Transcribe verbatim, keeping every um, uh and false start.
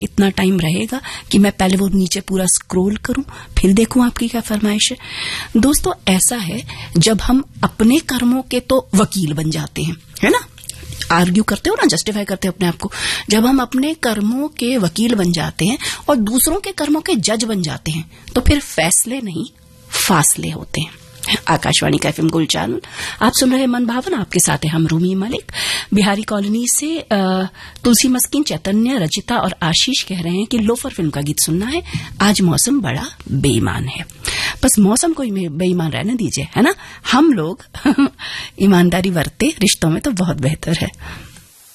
इतना टाइम रहेगा कि मैं पहले वो नीचे पूरा स्क्रॉल करूं, फिर देखूं आपकी क्या फरमाइश है। दोस्तों, ऐसा है जब हम अपने कर्मों के तो वकील बन जाते हैं, है ना, आर्ग्यू करते हो ना, जस्टिफाई करते हो अपने आप को। जब हम अपने कर्मों के वकील बन जाते हैं और दूसरों के कर्मों के जज बन जाते हैं, तो फिर फैसले नहीं फासले होते हैं। आकाशवाणी का एफएम गोल्ड चैनल आप सुन रहे मन भावन, आपके साथ है हम रूमी मलिक। बिहारी कॉलोनी से तुलसी मस्किन, चैतन्य, रचिता और आशीष कह रहे हैं कि लोफर फिल्म का गीत सुनना है, आज मौसम बड़ा बेईमान है। बस मौसम को ही बेईमान रहने दीजिए, है ना, हम लोग ईमानदारी बरते रिश्तों में तो बहुत बेहतर है।